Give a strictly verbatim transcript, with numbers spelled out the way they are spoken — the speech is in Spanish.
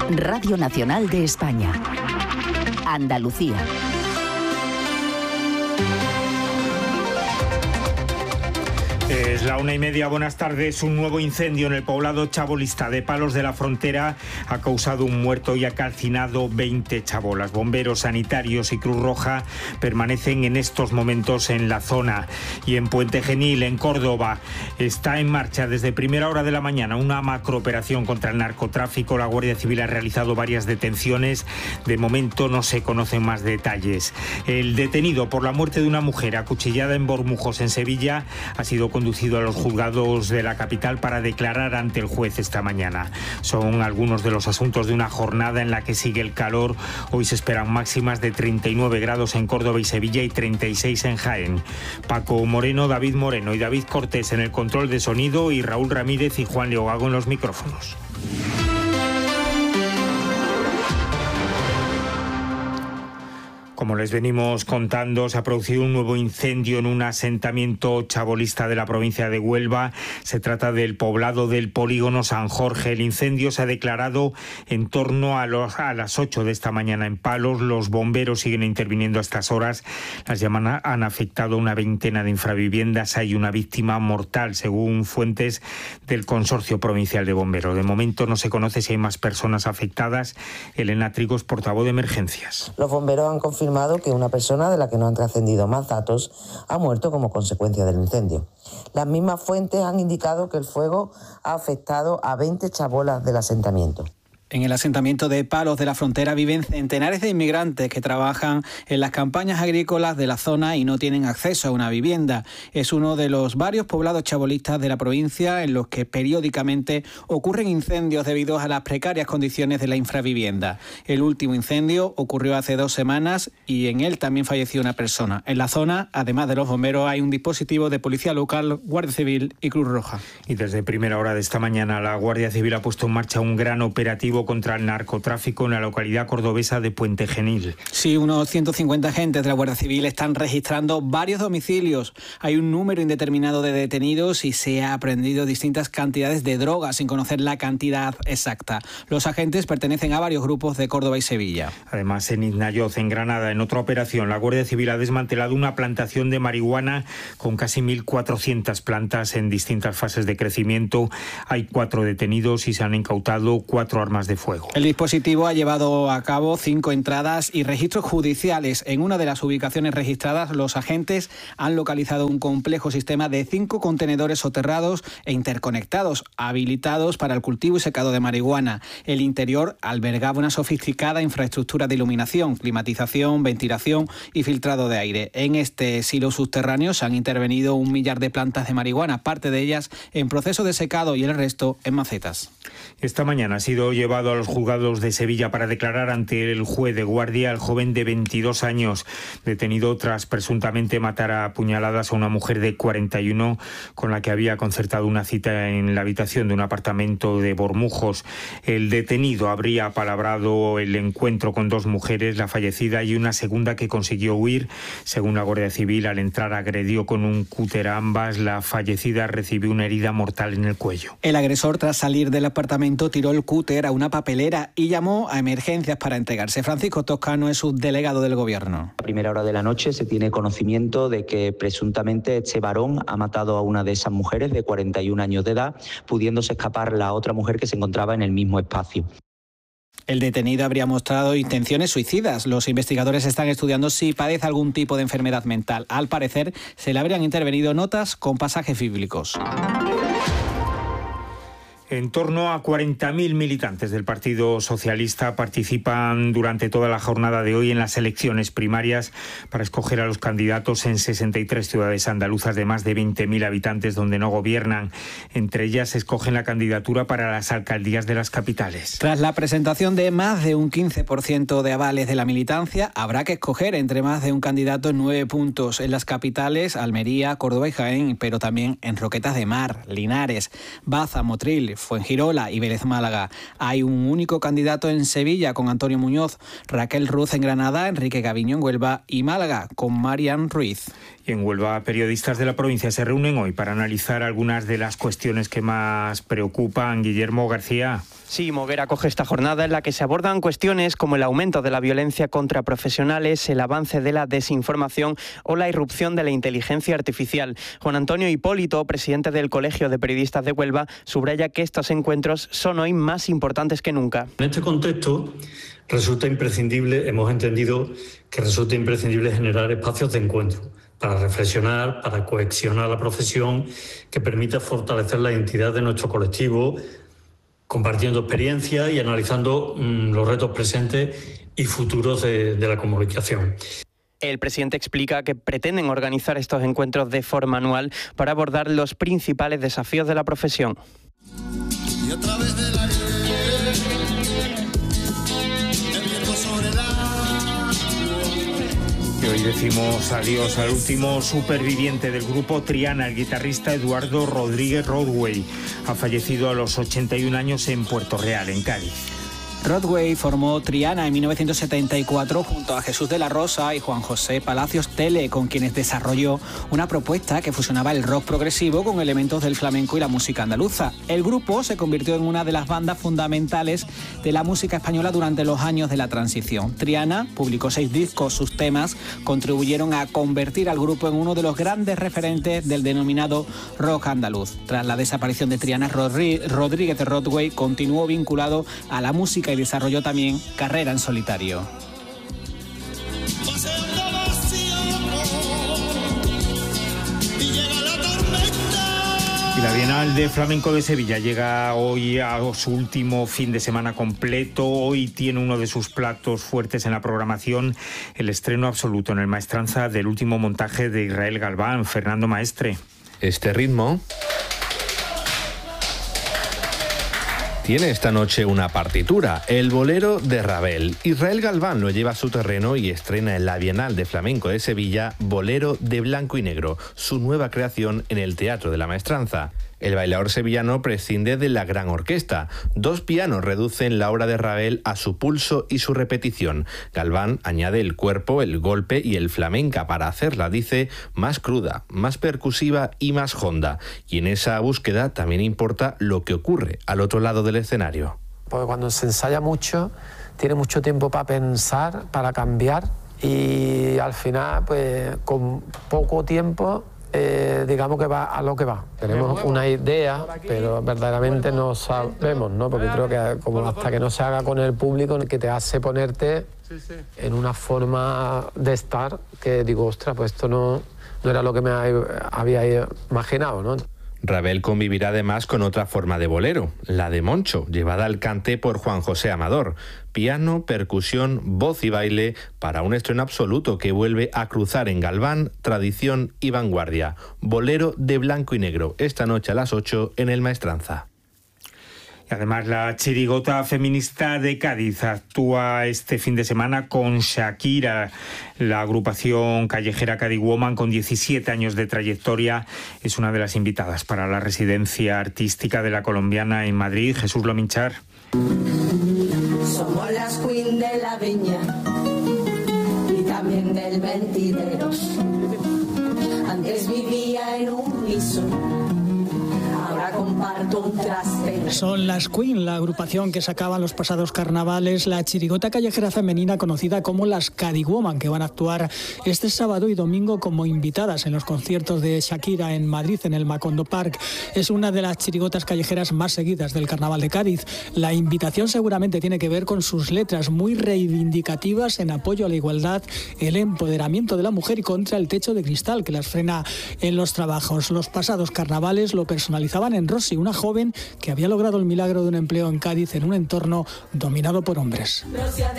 Radio Nacional de España. Andalucía. Es la una y media, buenas tardes. Un nuevo incendio en el poblado chabolista de Palos de la Frontera ha causado un muerto y ha calcinado veinte chabolas. Bomberos, sanitarios y Cruz Roja permanecen en estos momentos en la zona. Y en Puente Genil, en Córdoba, está en marcha desde primera hora de la mañana una macrooperación contra el narcotráfico. La Guardia Civil ha realizado varias detenciones. De momento no se conocen más detalles. El detenido por la muerte de una mujer acuchillada en Bormujos, en Sevilla, ha sido conducido a los juzgados de la capital para declarar ante el juez esta mañana. Son algunos de los asuntos de una jornada en la que sigue el calor. Hoy se esperan máximas de treinta y nueve grados en Córdoba y Sevilla y treinta y seis en Jaén. Paco Moreno, David Moreno y David Cortés en el control de sonido y Raúl Ramírez y Juan Leogago en los micrófonos. Como les venimos contando, se ha producido un nuevo incendio en un asentamiento chabolista de la provincia de Huelva. Se trata del poblado del polígono San Jorge. El incendio se ha declarado en torno a, los, a las ocho de esta mañana en Palos. Los bomberos siguen interviniendo a estas horas. Las llamas han afectado a una veintena de infraviviendas. Hay una víctima mortal, según fuentes del Consorcio Provincial de Bomberos. De momento no se conoce si hay más personas afectadas. Elena Trigos, portavoz de emergencias. Los bomberos han confirmado que una persona, de la que no han trascendido más datos, ha muerto como consecuencia del incendio. Las mismas fuentes han indicado que el fuego ha afectado a veinte chabolas del asentamiento. En el asentamiento de Palos de la Frontera viven centenares de inmigrantes que trabajan en las campañas agrícolas de la zona y no tienen acceso a una vivienda. Es uno de los varios poblados chabolistas de la provincia en los que periódicamente ocurren incendios debido a las precarias condiciones de la infravivienda. El último incendio ocurrió hace dos semanas y en él también falleció una persona. En la zona, además de los bomberos, hay un dispositivo de policía local, Guardia Civil y Cruz Roja. Y desde primera hora de esta mañana la Guardia Civil ha puesto en marcha un gran operativo contra el narcotráfico en la localidad cordobesa de Puente Genil. Sí, unos ciento cincuenta agentes de la Guardia Civil están registrando varios domicilios. Hay un número indeterminado de detenidos y se ha aprehendido distintas cantidades de drogas sin conocer la cantidad exacta. Los agentes pertenecen a varios grupos de Córdoba y Sevilla. Además, en Iznayoz, en Granada, en otra operación, la Guardia Civil ha desmantelado una plantación de marihuana con casi mil cuatrocientas plantas en distintas fases de crecimiento. Hay cuatro detenidos y se han incautado cuatro armas de fuego. El dispositivo ha llevado a cabo cinco entradas y registros judiciales. En una de las ubicaciones registradas, los agentes han localizado un complejo sistema de cinco contenedores soterrados e interconectados, habilitados para el cultivo y secado de marihuana. El interior albergaba una sofisticada infraestructura de iluminación, climatización, ventilación y filtrado de aire. En este silo subterráneo se han intervenido un millar de plantas de marihuana, parte de ellas en proceso de secado y el resto en macetas. Esta mañana ha sido llevado a los juzgados de Sevilla para declarar ante el juez de guardia al joven de veintidós años, detenido tras presuntamente matar a puñaladas a una mujer de cuarenta y uno con la que había concertado una cita en la habitación de un apartamento de Bormujos. El detenido habría apalabrado el encuentro con dos mujeres, la fallecida y una segunda que consiguió huir. Según la Guardia Civil, al entrar agredió con un cúter a ambas. La fallecida recibió una herida mortal en el cuello. El agresor, tras salir del apartamento, tiró el cúter a una papelera y llamó a emergencias para entregarse. Francisco Toscano es subdelegado del Gobierno. A primera hora de la noche se tiene conocimiento de que presuntamente este varón ha matado a una de esas mujeres de cuarenta y un años de edad, pudiéndose escapar la otra mujer que se encontraba en el mismo espacio. El detenido habría mostrado intenciones suicidas. Los investigadores están estudiando si padece algún tipo de enfermedad mental. Al parecer, se le habrían intervenido notas con pasajes bíblicos. En torno a cuarenta mil militantes del Partido Socialista participan durante toda la jornada de hoy en las elecciones primarias para escoger a los candidatos en sesenta y tres ciudades andaluzas de más de veinte mil habitantes donde no gobiernan. Entre ellas escogen la candidatura para las alcaldías de las capitales. Tras la presentación de más de un quince por ciento de avales de la militancia, habrá que escoger entre más de un candidato en nueve puntos en las capitales, Almería, Córdoba y Jaén, pero también en Roquetas de Mar, Linares, Baza, Motril, Fuengirola y Vélez Málaga. Hay un único candidato en Sevilla con Antonio Muñoz, Raquel Ruz en Granada, Enrique Gaviño en Huelva y Málaga con Marian Ruiz. Y en Huelva, periodistas de la provincia se reúnen hoy para analizar algunas de las cuestiones que más preocupan. Guillermo García. Sí, Moguer acoge esta jornada en la que se abordan cuestiones como el aumento de la violencia contra profesionales, el avance de la desinformación o la irrupción de la inteligencia artificial. Juan Antonio Hipólito, presidente del Colegio de Periodistas de Huelva, subraya que estos encuentros son hoy más importantes que nunca. En este contexto resulta imprescindible, hemos entendido que resulta imprescindible generar espacios de encuentro para reflexionar, para cohesionar la profesión, que permita fortalecer la identidad de nuestro colectivo, compartiendo experiencias y analizando mmm, los retos presentes y futuros de, de la comunicación. El presidente explica que pretenden organizar estos encuentros de forma anual para abordar los principales desafíos de la profesión. Y a través de la Y hoy decimos adiós al último superviviente del grupo Triana, el guitarrista Eduardo Rodríguez Rodway. Ha fallecido a los ochenta y un años en Puerto Real, en Cádiz. Rodway formó Triana en mil novecientos setenta y cuatro junto a Jesús de la Rosa y Juan José Palacios Tele, con quienes desarrolló una propuesta que fusionaba el rock progresivo con elementos del flamenco y la música andaluza. El grupo se convirtió en una de las bandas fundamentales de la música española durante los años de la transición. Triana publicó seis discos, sus temas contribuyeron a convertir al grupo en uno de los grandes referentes del denominado rock andaluz. Tras la desaparición de Triana, Rodríguez Rodway continuó vinculado a la música y desarrolló también carrera en solitario. Y la Bienal de Flamenco de Sevilla llega hoy a su último fin de semana completo. Hoy tiene uno de sus platos fuertes en la programación, el estreno absoluto en el Maestranza del último montaje de Israel Galván. Fernando Maestre. Este ritmo tiene esta noche una partitura, el bolero de Ravel. Israel Galván lo lleva a su terreno y estrena en la Bienal de Flamenco de Sevilla Bolero de Blanco y Negro, su nueva creación en el Teatro de la Maestranza. El bailador sevillano prescinde de la gran orquesta. Dos pianos reducen la obra de Ravel a su pulso y su repetición. Galván añade el cuerpo, el golpe y el flamenca para hacerla, dice, más cruda, más percusiva y más honda. Y en esa búsqueda también importa lo que ocurre al otro lado del escenario. Porque cuando se ensaya mucho, tiene mucho tiempo para pensar, para cambiar, y al final, pues con poco tiempo, Eh, digamos que va a lo que va. Tenemos una idea, pero verdaderamente no sabemos, ¿no? Porque creo que como hasta que no se haga con el público, que te hace ponerte en una forma de estar que digo, ostras, pues esto no, no era lo que me había imaginado, ¿no? Ravel convivirá además con otra forma de bolero, la de Moncho, llevada al cante por Juan José Amador. Piano, percusión, voz y baile para un estreno absoluto que vuelve a cruzar en Galván, tradición y vanguardia. Bolero de Blanco y Negro, esta noche a las ocho en el Maestranza. Y además la chirigota feminista de Cádiz actúa este fin de semana con Shakira. La agrupación callejera Cádiz Woman, con diecisiete años de trayectoria, es una de las invitadas para la residencia artística de la colombiana en Madrid. Jesús Lominchar. Somos las queen de la viña y también del Mentideros. Antes vivía en un piso, ahora comparto un traste. Son las Queen, la agrupación que sacaban los pasados carnavales la chirigota callejera femenina conocida como las Cádiz Woman, que van a actuar este sábado y domingo como invitadas en los conciertos de Shakira en Madrid, en el Macondo Park. Es una de las chirigotas callejeras más seguidas del carnaval de Cádiz. La invitación seguramente tiene que ver con sus letras muy reivindicativas en apoyo a la igualdad, el empoderamiento de la mujer y contra el techo de cristal que las frena en los trabajos. Los pasados carnavales lo personalizaban en Rosy, una joven que había logrado el milagro de un empleo en Cádiz en un entorno dominado por hombres.